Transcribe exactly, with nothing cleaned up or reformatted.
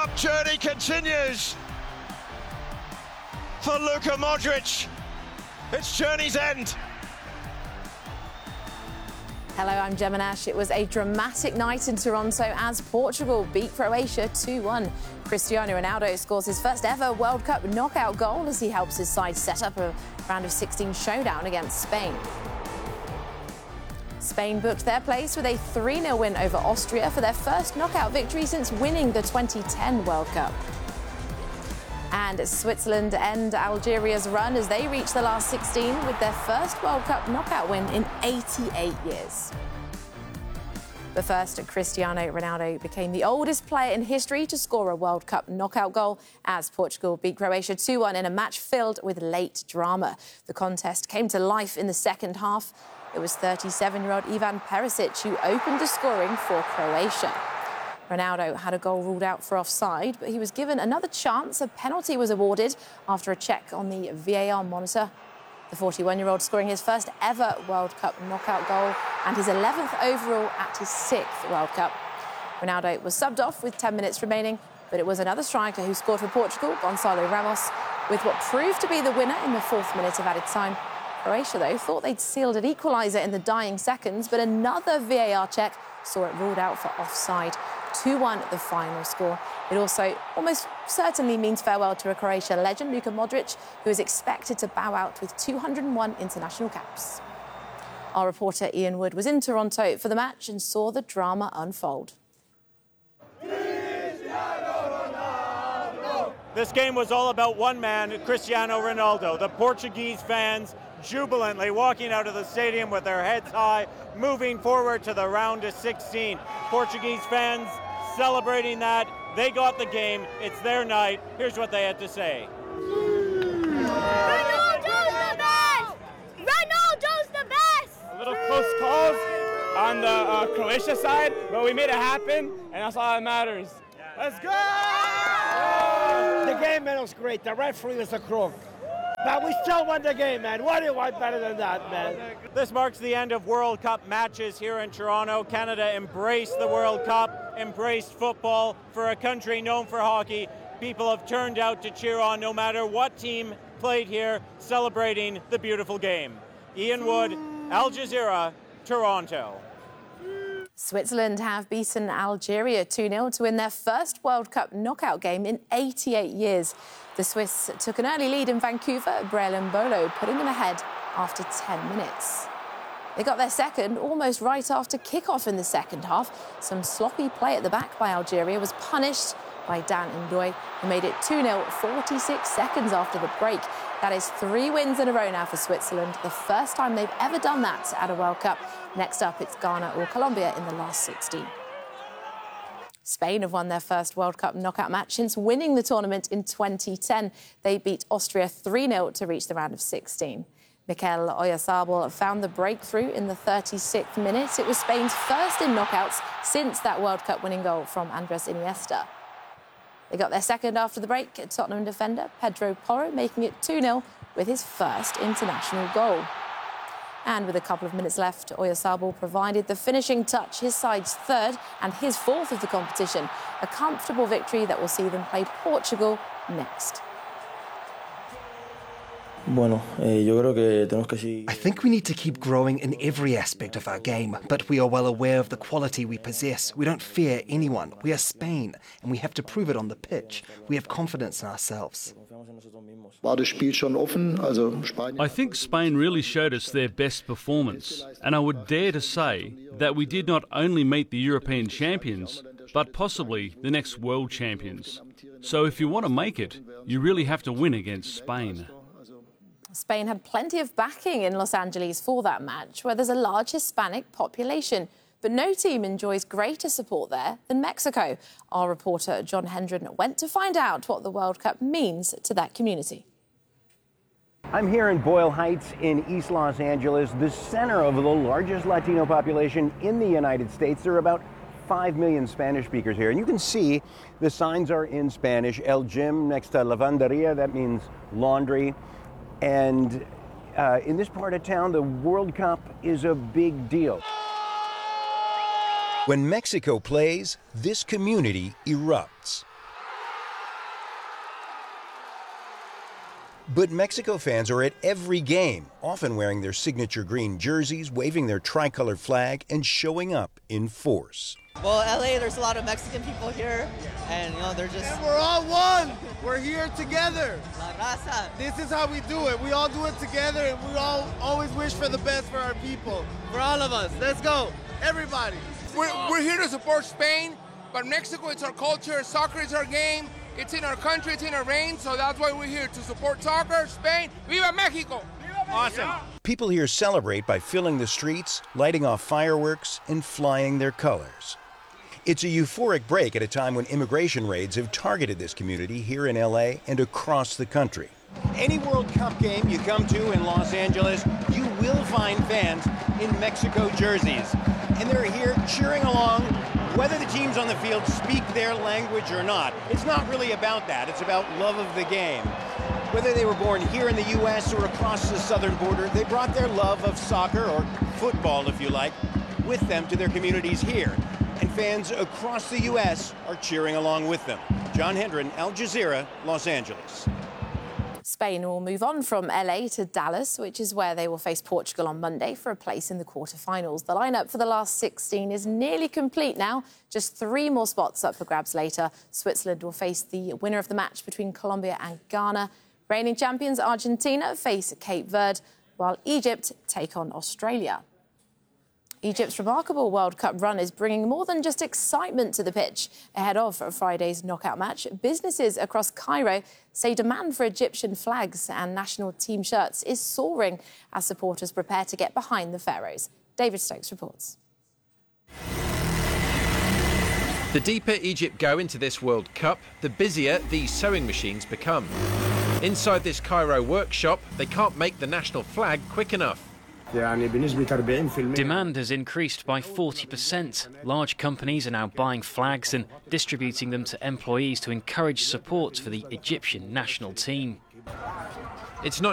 Cup journey continues for Luka Modric. It's journey's end. Hello, I'm Gemma Nash. It was a dramatic night in Toronto as Portugal beat Croatia two one. Cristiano Ronaldo scores his first ever World Cup knockout goal as he helps his side set up a round of sixteen showdown against Spain. Spain booked their place with a three nil win over Austria for their first knockout victory since winning the twenty ten World Cup. And Switzerland end Algeria's run as they reach the last sixteen with their first World Cup knockout win in eighty-eight years. But first, Cristiano Ronaldo became the oldest player in history to score a World Cup knockout goal as Portugal beat Croatia two one in a match filled with late drama. The contest came to life in the second half. It was thirty-seven-year-old Ivan Perisic who opened the scoring for Croatia. Ronaldo had a goal ruled out for offside, but he was given another chance. A penalty was awarded after a check on the V A R monitor. The forty-one-year-old scoring his first ever World Cup knockout goal and his eleventh overall at his sixth World Cup. Ronaldo was subbed off with ten minutes remaining, but it was another striker who scored for Portugal, Gonçalo Ramos, with what proved to be the winner in the fourth minute of added time. Croatia, though, thought they'd sealed an equaliser in the dying seconds, but another V A R check saw it ruled out for offside. two one the final score. It also almost certainly means farewell to a Croatia legend, Luka Modric, who is expected to bow out with two hundred and one international caps. Our reporter Ian Wood was in Toronto for the match and saw the drama unfold. This game was all about one man, Cristiano Ronaldo. The Portuguese fans jubilantly walking out of the stadium with their heads high, moving forward to the round of sixteen. Portuguese fans celebrating that. They got the game. It's their night. Here's what they had to say. Ronaldo's the best! Ronaldo's the best! A little close calls on the uh, Croatia side, but we made it happen, and that's all that matters. Let's go! The game, man, was great. The referee was a crook. But we still won the game, man. What do you want better than that, man? This marks the end of World Cup matches here in Toronto. Canada embraced the World Cup, embraced football. For a country known for hockey, people have turned out to cheer on no matter what team played here, celebrating the beautiful game. Ian Wood, Al Jazeera, Toronto. Switzerland have beaten Algeria two nil to win their first World Cup knockout game in eighty-eight years. The Swiss took an early lead in Vancouver, Brelin Bolo putting them ahead after ten minutes. They got their second almost right after kick-off in the second half. Some sloppy play at the back by Algeria was punished by Dan Ndoye, who made it two nil forty-six seconds after the break. That is three wins in a row now for Switzerland, the first time they've ever done that at a World Cup. Next up, it's Ghana or Colombia in the last sixteen. Spain have won their first World Cup knockout match since winning the tournament in twenty ten. They beat Austria three nil to reach the round of sixteen. Mikel Oyarzabal found the breakthrough in the thirty-sixth minute. It was Spain's first in knockouts since that World Cup winning goal from Andres Iniesta. They got their second after the break, Tottenham defender Pedro Porro making it two nil with his first international goal. And with a couple of minutes left, Oyarzabal provided the finishing touch, his side's third and his fourth of the competition. A comfortable victory that will see them play Portugal next. Bueno, eh, yo creo que tenemos que seguir. I think we need to keep growing in every aspect of our game, but we are well aware of the quality we possess. We don't fear anyone. We are Spain, and we have to prove it on the pitch. We have confidence in ourselves. War das Spiel schon offen? Also Spanien. I think Spain really showed us their best performance, and I would dare to say that we did not only meet the European champions, but possibly the next world champions. So if you want to make it, you really have to win against Spain. Spain had plenty of backing in Los Angeles for that match, where there's a large Hispanic population. But no team enjoys greater support there than Mexico. Our reporter John Hendren went to find out what the World Cup means to that community. I'm here in Boyle Heights in East Los Angeles, the center of the largest Latino population in the United States. There are about five million Spanish speakers here. And you can see the signs are in Spanish. El Gym next to Lavanderia, that means laundry. And uh, in this part of town, the World Cup is a big deal. When Mexico plays, this community erupts. But Mexico fans are at every game, often wearing their signature green jerseys, waving their tricolor flag, and showing up in force. Well, L A, there's a lot of Mexican people here, and you know, they're just... And we're all one! We're here together! La raza. This is how we do it. We all do it together, and we all always wish for the best for our people. For all of us. Let's go! Everybody! We're, we're here to support Spain, but Mexico, it's our culture. Soccer is our game. It's in our country, it's in our reign, so that's why we're here, to support soccer, Spain. Viva Mexico! Awesome. People here celebrate by filling the streets, lighting off fireworks, and flying their colors. It's a euphoric break at a time when immigration raids have targeted this community here in L A and across the country. Any World Cup game you come to in Los Angeles, you will find fans in Mexico jerseys. And they're here cheering along, whether the teams on the field speak their language or not. It's not really about that. It's about love of the game. Whether they were born here in the U S or across the southern border, they brought their love of soccer, or football if you like, with them to their communities here. And fans across the U S are cheering along with them. John Hendren, Al Jazeera, Los Angeles. Spain will move on from L A to Dallas, which is where they will face Portugal on Monday for a place in the quarterfinals. The lineup for the last sixteen is nearly complete now. Just three more spots up for grabs later. Switzerland will face the winner of the match between Colombia and Ghana. Reigning champions Argentina face Cape Verde, while Egypt take on Australia. Egypt's remarkable World Cup run is bringing more than just excitement to the pitch. Ahead of Friday's knockout match, businesses across Cairo say demand for Egyptian flags and national team shirts is soaring as supporters prepare to get behind the Pharaohs. David Stokes reports. The deeper Egypt go into this World Cup, the busier these sewing machines become. Inside this Cairo workshop, they can't make the national flag quick enough. Demand has increased by forty percent. Large companies are now buying flags and distributing them to employees to encourage support for the Egyptian national team. It's not